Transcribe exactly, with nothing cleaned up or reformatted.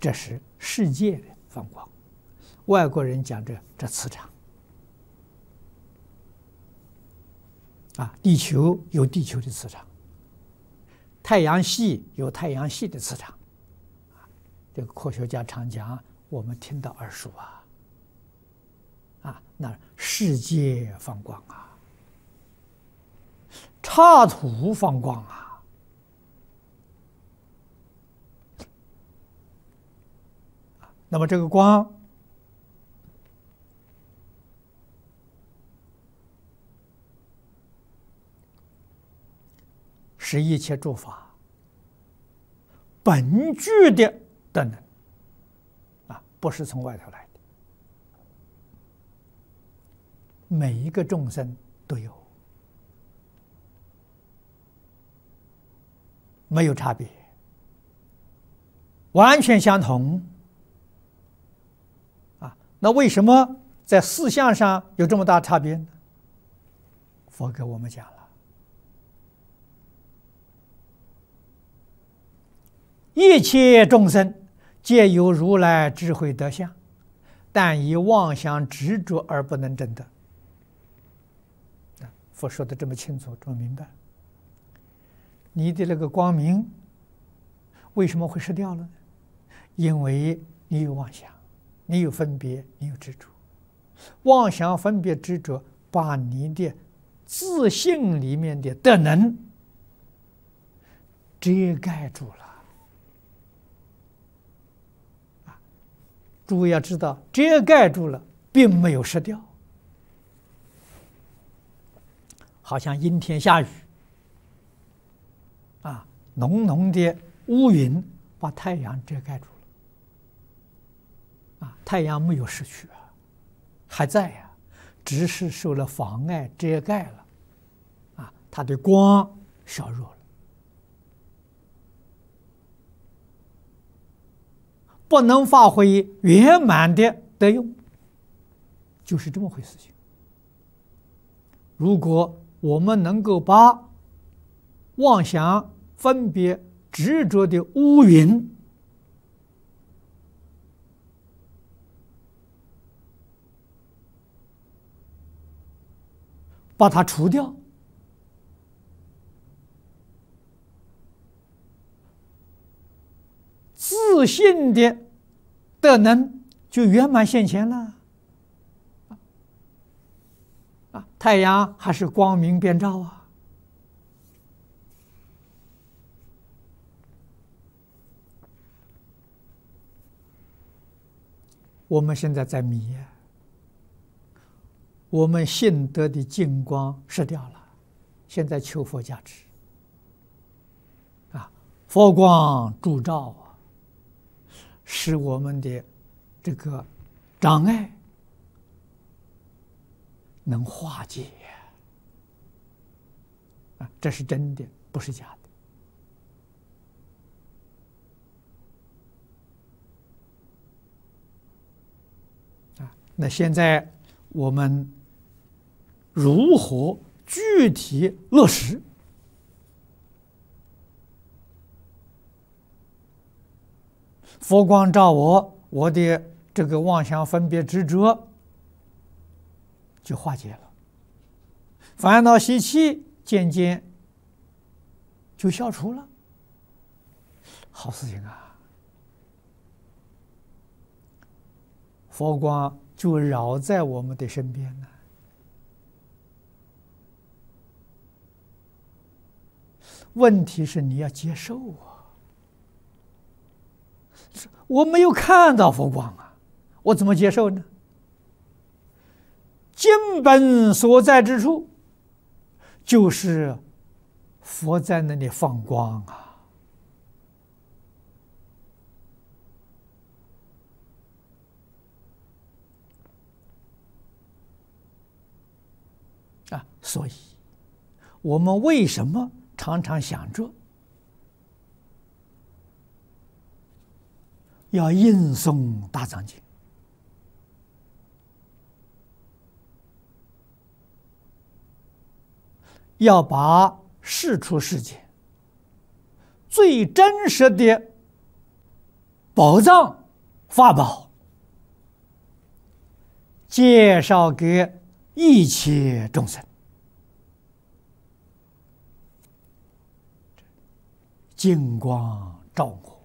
这是世界的放光。外国人讲这这磁场啊，地球有地球的磁场，太阳系有太阳系的磁场。这个科学家常讲，我们听到耳熟啊，啊，那世界放光啊，插图放光啊，那么这个光是一切诸法本具的德能啊，不是从外头来的，每一个众生都有，没有差别，完全相同啊。那为什么在四相上有这么大差别呢？佛给我们讲了。一切众生皆有如来智慧德相，但以妄想执着而不能证得。佛说的这么清楚，这么明白。你的那个光明为什么会失掉了呢？因为你有妄想，你有分别，你有执着。妄想、分别、执着，把你的自信里面的德能遮盖住了。诸位要知道，遮盖住了，并没有失掉。好像阴天下雨，啊，浓浓的乌云把太阳遮盖住了，啊，太阳没有失去啊，还在呀，只是受了妨碍遮盖了，啊，它的光削弱了。不能发挥圆满的德用，就是这么回事情。如果我们能够把妄想、分别、执着的乌云把它除掉，自信的德能就圆满现前了。啊，太阳还是光明遍照啊。我们现在在迷啊，我们信德的净光失掉了，现在求佛加持啊，佛光烛照啊，使我们的这个障碍能化解啊，这是真的，不是假的啊。那现在我们如何具体落实？佛光照我，我的这个妄想、分别、执着就化解了，烦恼习气渐渐就消除了，好事情啊！佛光就绕在我们的身边呢。问题是你要接受啊！我没有看到佛光啊，我怎么接受呢？经本所在之处，就是佛在那里放光啊！啊，所以我们为什么常常想着要印诵大藏经？要把世出世间最真实的宝藏法宝，介绍给一切众生，金光照我，